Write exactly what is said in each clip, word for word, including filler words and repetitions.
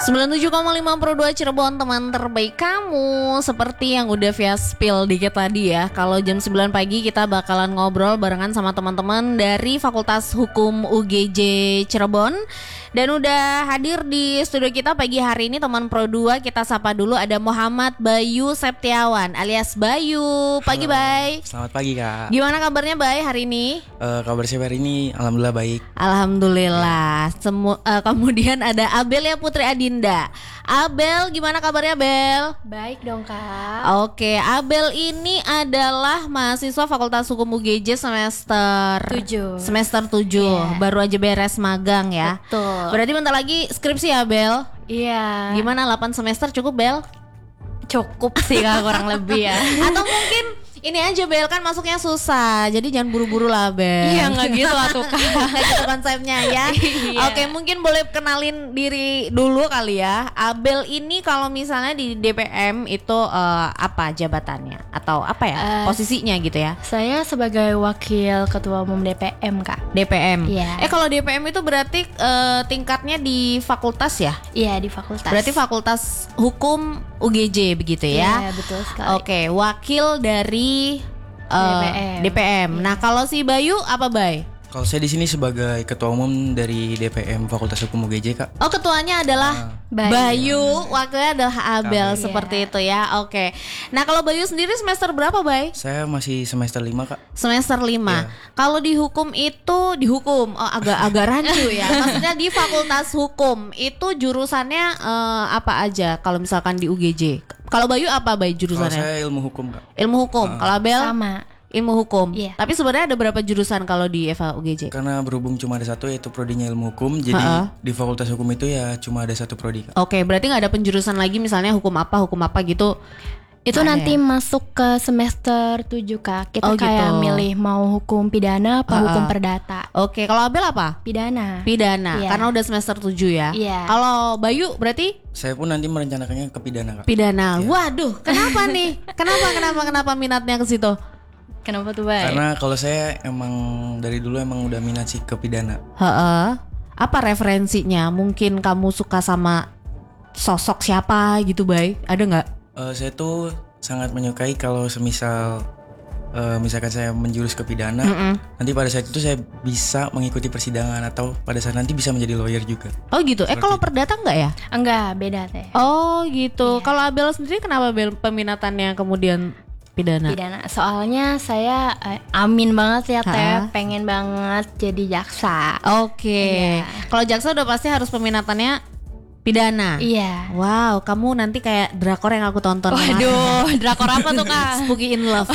sembilan puluh tujuh koma lima Pro dua Cirebon, teman terbaik kamu. Seperti yang udah via spill dikit tadi ya, kalau jam sembilan pagi kita bakalan ngobrol barengan sama teman-teman dari Fakultas Hukum U G J Cirebon. Dan udah hadir di studio kita pagi hari ini teman Pro dua. Kita sapa dulu, ada Muhammad Bayu Septiawan alias Bayu. Pagi Bay. Selamat pagi Kak. Gimana kabarnya Bay hari ini? Uh, kabar saya hari ini alhamdulillah baik. Alhamdulillah. Semu- uh, kemudian ada Abelia Putri Adinda. Abel, gimana kabarnya Bel? Baik dong Kak. Oke, Abel ini adalah mahasiswa Fakultas Hukum U G J semester tujuh. Semester tujuh, yeah. Baru aja beres magang ya. Betul. Berarti bentar lagi skripsi ya Bel? Iya. Gimana, delapan semester cukup Bel? Cukup sih Kak, kurang lebih ya. Atau mungkin ini aja Bel, kan masuknya susah, jadi jangan buru-buru lah Bel. Iya, nggak gitu atuh Kak. Nggak gitu konsepnya ya. Iya. Oke, mungkin boleh kenalin diri dulu kali ya. Abel ini kalau misalnya di D P M itu uh, apa jabatannya atau apa ya uh, posisinya gitu ya? Saya sebagai wakil ketua umum D P M Kak. D P M. Iya. Eh kalau D P M itu berarti uh, tingkatnya di fakultas ya? Iya, di fakultas. Berarti Fakultas Hukum U G J begitu ya? Iya, betul sekali. Oke, wakil dari uh, D P M. D P M. Iya. Nah, kalau si Bayu apa Bay? Kalau saya di sini sebagai ketua umum dari D P M Fakultas Hukum U G J Kak. Oh, ketuanya adalah Bayu. Bayu, wakilnya adalah Abel, Abel. seperti Iya. itu ya. Oke. Nah, kalau Bayu sendiri semester berapa, Bay? Saya masih semester lima Kak. Semester lima. Kalau di hukum itu dihukum oh, agak agak rancu ya. Maksudnya di Fakultas Hukum itu jurusannya eh, apa aja kalau misalkan di U G J? Kalau Bayu apa Bay Kalau jurusannya? saya ilmu hukum Kak. Ilmu hukum. Uh, Kalau Abel Sama. ilmu hukum. Iya. Tapi sebenarnya ada berapa jurusan kalau di Eva U G J? Karena berhubung cuma ada satu yaitu prodinya ilmu hukum, jadi Ha-ha. di Fakultas Hukum itu ya cuma ada satu prodi Kak. Oke, berarti nggak ada penjurusan lagi misalnya hukum apa, hukum apa gitu. Itu Ada nanti ya? masuk ke semester tujuh Kak. Kita Oh, kayak gitu. milih mau hukum pidana apa Uh-uh. hukum perdata. Oke, kalau Abel apa? Pidana. Pidana, Iya. karena udah semester tujuh ya. Iya. Kalau Bayu berarti Saya pun nanti merencanakannya ke pidana Kak. pidana. Iya. Waduh, kenapa nih? Kenapa kenapa kenapa minatnya ke situ? Kenapa tuh Bay? Karena kalau saya emang dari dulu emang udah minat sih ke pidana. Heeh. Apa referensinya? Mungkin kamu suka sama sosok siapa gitu, Bay? Ada nggak? Uh, saya tuh sangat menyukai kalau semisal uh, misalkan saya menjurus ke pidana, Mm-mm. nanti pada saat itu saya bisa mengikuti persidangan atau pada saat nanti bisa menjadi lawyer juga. Oh gitu. Eh Seperti kalau itu. perdata nggak ya? Enggak, beda teh. Oh gitu. Iya. Kalau Abel sendiri kenapa Abel peminatannya kemudian pidana? Pidana. Soalnya saya eh, amin banget ya teh, Ha? pengen banget jadi jaksa. Oke. Iya. Kalau jaksa udah pasti harus peminatannya pidana. Iya. Wow, kamu nanti kayak drakor yang aku tonton. Waduh, drakor apa tuh Kak? Spooky in Love.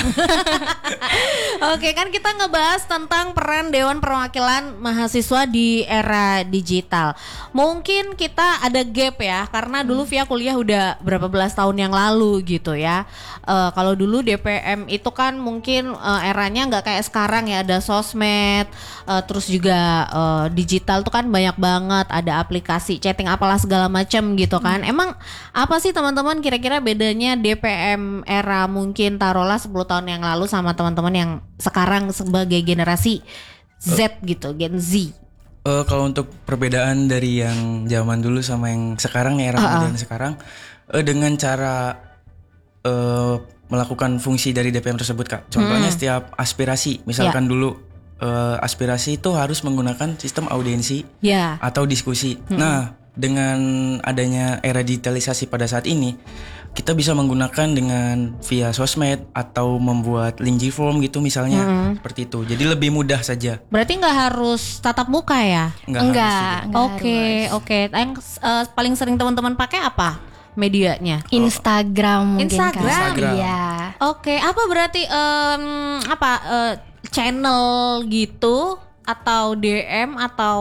Oke, kan kita ngebahas tentang peran Dewan Perwakilan Mahasiswa di era digital. Mungkin kita ada gap ya, karena dulu via kuliah udah berapa belas tahun yang lalu gitu ya. Eh, kalau dulu D P M itu kan mungkin eh, eranya nggak kayak sekarang ya, ada sosmed, eh, terus juga eh, digital tuh kan banyak banget, ada aplikasi chatting apalah segala macam gitu kan. Emang apa sih teman-teman kira-kira bedanya D P M era mungkin taruhlah sepuluh tahun yang lalu sama teman-teman yang sekarang sebagai generasi Z gitu, Gen Z? Uh, kalau untuk perbedaan dari yang zaman dulu sama yang sekarang nih, era Uh-uh. modern sekarang, uh, dengan cara uh, melakukan fungsi dari D P M tersebut Kak. Contohnya Hmm. setiap aspirasi, misalkan dulu uh, aspirasi itu harus menggunakan sistem audiensi Ya. atau diskusi. Nah, dengan adanya era digitalisasi pada saat ini, kita bisa menggunakan dengan via sosmed atau membuat link G-form gitu misalnya, Hmm. seperti itu. Jadi lebih mudah saja. Berarti nggak harus tatap muka ya? Nggak harus Enggak, juga. enggak Oke, harus. oke. Yang eh, paling sering teman-teman pakai apa medianya? Instagram mungkin Kak. Instagram? Instagram. Iya. Oke, apa berarti em, apa eh, channel gitu atau D M atau